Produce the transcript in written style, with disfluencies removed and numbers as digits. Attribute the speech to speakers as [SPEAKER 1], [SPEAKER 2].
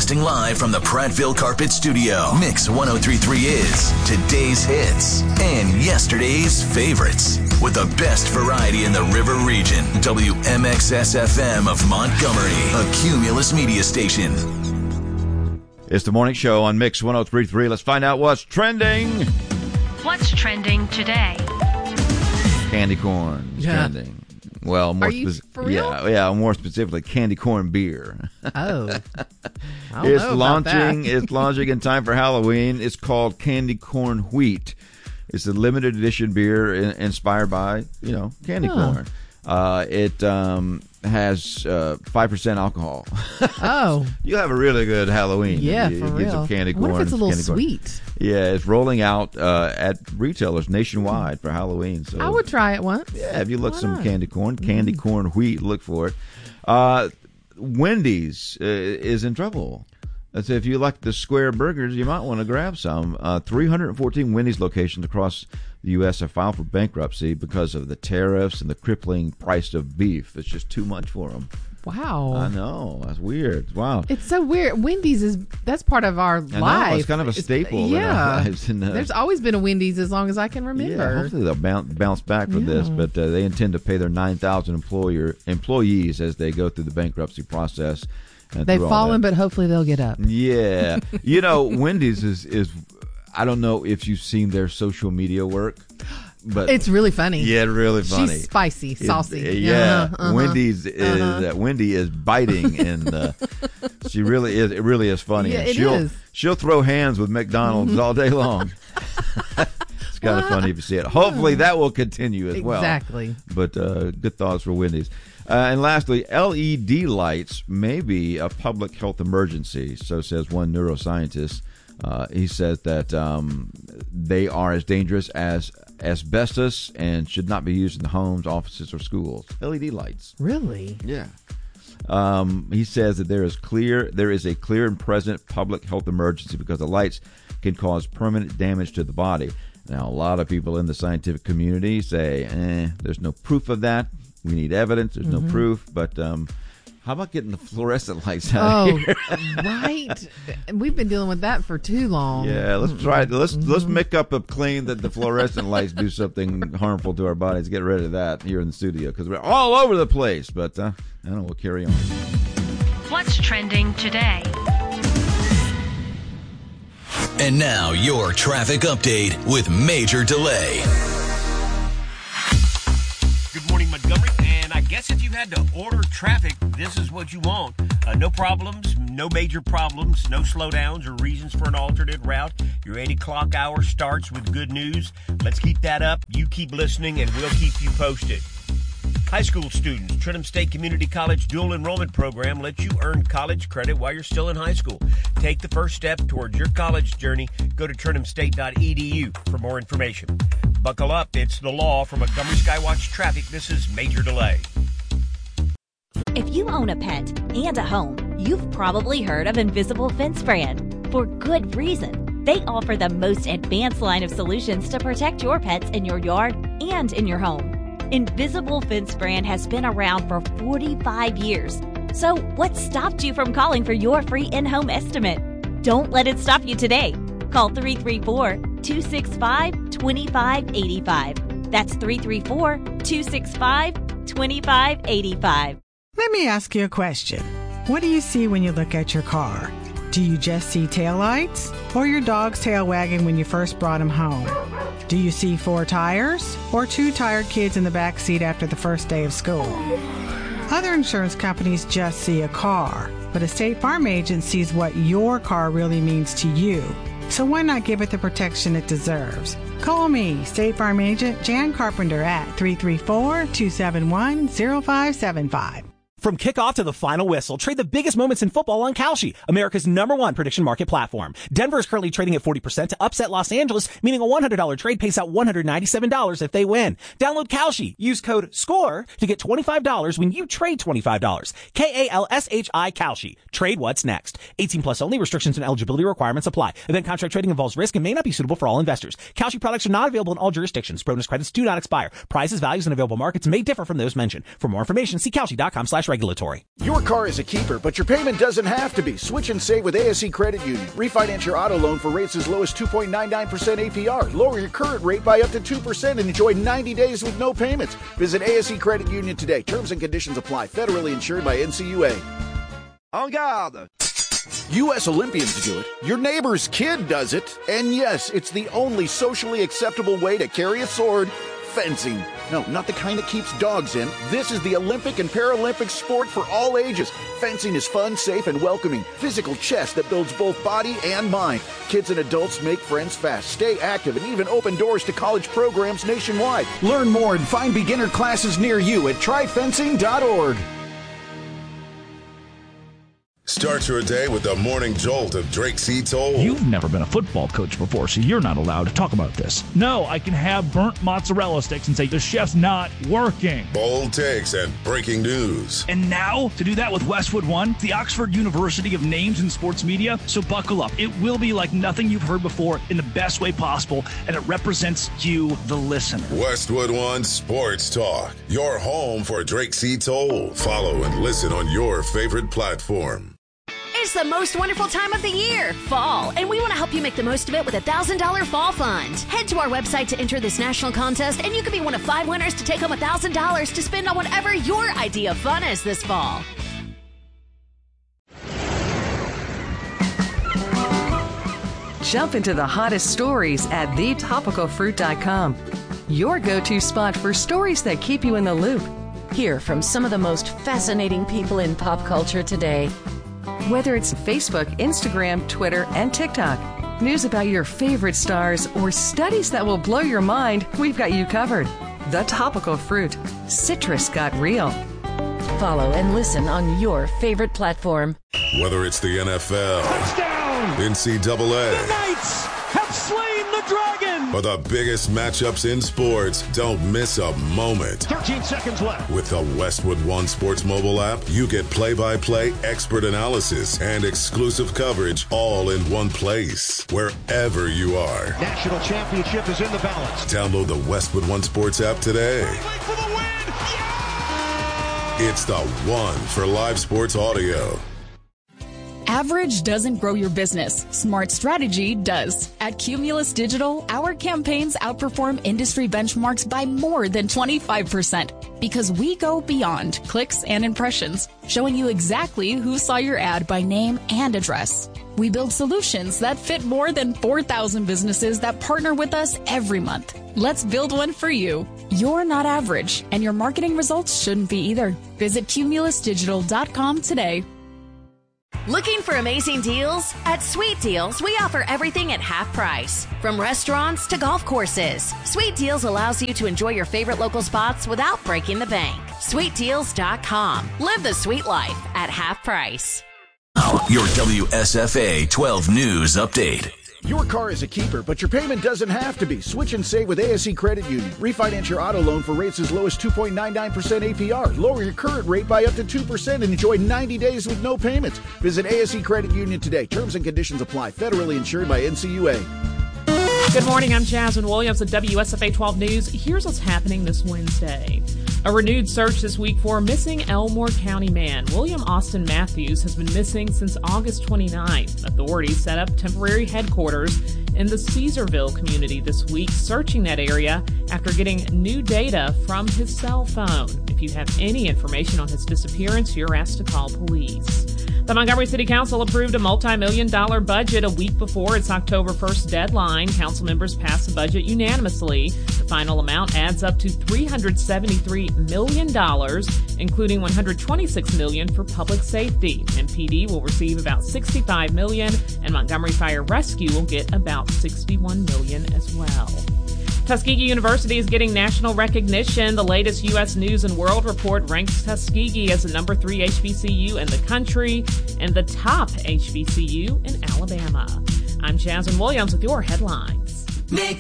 [SPEAKER 1] Broadcasting live from the Prattville Carpet Studio. Mix 103.3 is today's hits and yesterday's favorites. With the best variety in the River Region. WMXS-FM of Montgomery, a Cumulus media station.
[SPEAKER 2] It's the morning show on Mix 103.3. Let's find out what's trending.
[SPEAKER 3] What's trending today?
[SPEAKER 2] Candy corn is trending. Well, more
[SPEAKER 3] for real?
[SPEAKER 2] Yeah, more specifically, candy corn beer.
[SPEAKER 4] Oh,
[SPEAKER 2] It's launching in time for Halloween. It's called Candy Corn Wheat. It's a limited edition beer inspired by, candy corn. It has 5% alcohol.
[SPEAKER 4] Oh.
[SPEAKER 2] You'll have a really good Halloween.
[SPEAKER 4] Yeah,
[SPEAKER 2] you
[SPEAKER 4] for
[SPEAKER 2] get
[SPEAKER 4] real.
[SPEAKER 2] some candy corn.
[SPEAKER 4] I wonder if it's a little
[SPEAKER 2] candy corn.
[SPEAKER 4] sweet.
[SPEAKER 2] Yeah, it's rolling out at retailers nationwide for Halloween. So
[SPEAKER 4] I would try it once.
[SPEAKER 2] Yeah, if you look some candy corn wheat, look for it. Wendy's is in trouble. So if you like the square burgers, you might want to grab some. 314 Wendy's locations across the U.S. have filed for bankruptcy because of the tariffs and the crippling price of beef. It's just too much for them.
[SPEAKER 4] Wow.
[SPEAKER 2] I know. That's weird. Wow.
[SPEAKER 4] It's so weird. Wendy's that's part of our life.
[SPEAKER 2] It's kind of a staple in our lives. And,
[SPEAKER 4] there's always been a Wendy's as long as I can remember.
[SPEAKER 2] Yeah, hopefully they'll bounce back for this, but they intend to pay their 9,000 employees as they go through the bankruptcy process.
[SPEAKER 4] They've fallen, but hopefully they'll get up.
[SPEAKER 2] Yeah. Wendy's is I don't know if you've seen their social media work, but
[SPEAKER 4] it's really funny.
[SPEAKER 2] Yeah, really funny.
[SPEAKER 4] She's spicy, saucy.
[SPEAKER 2] Wendy's is Wendy is biting, and she really is. It really is funny.
[SPEAKER 4] Yeah,
[SPEAKER 2] and she'll throw hands with McDonald's all day long. It's kind of funny if you see it. Hopefully that will continue as well.
[SPEAKER 4] Exactly.
[SPEAKER 2] But good thoughts for Wendy's. And lastly, LED lights may be a public health emergency, so says one neuroscientist. He says that they are as dangerous as asbestos and should not be used in homes, offices, or schools. LED lights.
[SPEAKER 4] Really?
[SPEAKER 2] Yeah. He says that there is a clear and present public health emergency because the lights can cause permanent damage to the body. Now, a lot of people in the scientific community say, there's no proof of that. We need evidence. There's no proof. But how about getting the fluorescent lights out of here?
[SPEAKER 4] Right. We've been dealing with that for too long.
[SPEAKER 2] Yeah, let's try it. Let's make up a claim that the fluorescent lights do something harmful to our bodies. Get rid of that here in the studio because we're all over the place. But I don't know. We'll carry on.
[SPEAKER 3] What's trending today?
[SPEAKER 1] And now your traffic update with Major Delay.
[SPEAKER 5] Good morning, Montgomery. And I guess if you had to order traffic, this is what you want. No problems, no major problems, no slowdowns or reasons for an alternate route. Your 8 o'clock hour starts with good news. Let's keep that up. You keep listening, and we'll keep you posted. High school students, Trenton State Community College Dual Enrollment Program lets you earn college credit while you're still in high school. Take the first step towards your college journey. Go to TrenthamState.edu for more information. Buckle up. It's the law. From Montgomery Skywatch Traffic, this is Major Delay.
[SPEAKER 6] If you own a pet and a home, you've probably heard of Invisible Fence Brand. For good reason. They offer the most advanced line of solutions to protect your pets in your yard and in your home. Invisible Fence Brand has been around for 45 years. So what stopped you from calling for your free in-home estimate? Don't let it stop you today. Call 334-265-2585. That's 334-265-2585.
[SPEAKER 7] Let me ask you a question. What do you see when you look at your car? Do you just see taillights or your dog's tail wagging when you first brought him home? Do you see 4 tires or 2 tired kids in the back seat after the first day of school? Other insurance companies just see a car, but a State Farm agent sees what your car really means to you. So why not give it the protection it deserves? Call me, State Farm agent Jan Carpenter at 334-271-0575.
[SPEAKER 8] From kickoff to the final whistle, trade the biggest moments in football on Kalshi, America's #1 prediction market platform. Denver is currently trading at 40% to upset Los Angeles, meaning a $100 trade pays out $197 if they win. Download Kalshi. Use code SCORE to get $25 when you trade $25. Kalshi Kalshi. Trade what's next. 18 plus only. Restrictions and eligibility requirements apply. Event contract trading involves risk and may not be suitable for all investors. Kalshi products are not available in all jurisdictions. Bonus credits do not expire. Prices, values, and available markets may differ from those mentioned. For more information, see Kalshi.com/register. regulatory.
[SPEAKER 9] Your car is a keeper, but your payment doesn't have to be. Switch and save with ASE Credit Union. Refinance your auto loan for rates as low as 2.99% APR. Lower your current rate by up to 2% and enjoy 90 days with no payments. Visit ASE Credit Union today. Terms and conditions apply. Federally insured by NCUA. En garde! U.S. Olympians do it. Your neighbor's kid does it. And yes, it's the only socially acceptable way to carry a sword. Fencing. No, not the kind that keeps dogs in. This is the Olympic and Paralympic sport for all ages. Fencing is fun, safe, and welcoming. Physical chess that builds both body and mind. Kids and adults make friends fast, stay active, and even open doors to college programs nationwide. Learn more and find beginner classes near you at tryfencing.org.
[SPEAKER 10] Start your day with the morning jolt of Drake C. Toll.
[SPEAKER 11] You've never been a football coach before, so you're not allowed to talk about this. No, I can have burnt mozzarella sticks and say the chef's not working.
[SPEAKER 10] Bold takes and breaking news.
[SPEAKER 11] And now, to do that with Westwood One, the Oxford University of names in sports media. So buckle up. It will be like nothing you've heard before in the best way possible, and it represents you, the listener.
[SPEAKER 10] Westwood One Sports Talk, your home for Drake C. Toll. Follow and listen on your favorite platform.
[SPEAKER 12] It's the most wonderful time of the year, fall, and we want to help you make the most of it with a $1,000 fall fund. Head to our website to enter this national contest, and you could be one of 5 winners to take home $1,000 to spend on whatever your idea of fun is this fall.
[SPEAKER 13] Jump into the hottest stories at thetopicalfruit.com. Your go-to spot for stories that keep you in the loop.
[SPEAKER 14] Hear from some of the most fascinating people in pop culture today.
[SPEAKER 13] Whether it's Facebook, Instagram, Twitter, and TikTok, news about your favorite stars, or studies that will blow your mind, we've got you covered. The Topical Fruit. Citrus got real.
[SPEAKER 14] Follow and listen on your favorite platform.
[SPEAKER 10] Whether it's the NFL, touchdown, NCAA,
[SPEAKER 15] the Knights have slain the dragon,
[SPEAKER 10] or the biggest matchups in sports, don't miss a moment.
[SPEAKER 15] 13 seconds left.
[SPEAKER 10] With the Westwood One Sports mobile app, you get play-by-play, expert analysis, and exclusive coverage all in one place, wherever you are.
[SPEAKER 15] National championship is in the balance.
[SPEAKER 10] Download the Westwood One Sports app today.
[SPEAKER 15] For the win! Yeah!
[SPEAKER 10] It's the one for live sports audio.
[SPEAKER 16] Average doesn't grow your business. Smart strategy does. At Cumulus Digital, our campaigns outperform industry benchmarks by more than 25% because we go beyond clicks and impressions, showing you exactly who saw your ad by name and address. We build solutions that fit more than 4,000 businesses that partner with us every month. Let's build one for you. You're not average, and your marketing results shouldn't be either. Visit cumulusdigital.com today.
[SPEAKER 12] Looking for amazing deals? At Sweet Deals, we offer everything at half price. From restaurants to golf courses, Sweet Deals allows you to enjoy your favorite local spots without breaking the bank. SweetDeals.com. Live the sweet life at half price.
[SPEAKER 1] Your WSFA 12 News Update.
[SPEAKER 9] Your car is a keeper, but your payment doesn't have to be. Switch and save with ASE Credit Union. Refinance your auto loan for rates as low as 2.99% APR. Lower your current rate by up to 2% and enjoy 90 days with no payments. Visit ASE Credit Union today. Terms and conditions apply. Federally insured by NCUA.
[SPEAKER 17] Good morning. I'm Jasmine Williams at WSFA 12 News. Here's what's happening this Wednesday. A renewed search this week for a missing Elmore County man. William Austin Matthews has been missing since August 29th. Authorities set up temporary headquarters in the Caesarville community this week, searching that area after getting new data from his cell phone. If you have any information on his disappearance, you're asked to call police. The Montgomery City Council approved a multi-million-dollar budget a week before its October 1st deadline. Council members passed the budget unanimously. The final amount adds up to $373 million, including $126 million for public safety. MPD will receive about $65 million, and Montgomery Fire Rescue will get about $61 million as well. Tuskegee University is getting national recognition. The latest U.S. News and World Report ranks Tuskegee as the number 3 HBCU in the country and the top HBCU in Alabama. I'm Jasmine Williams with your headlines.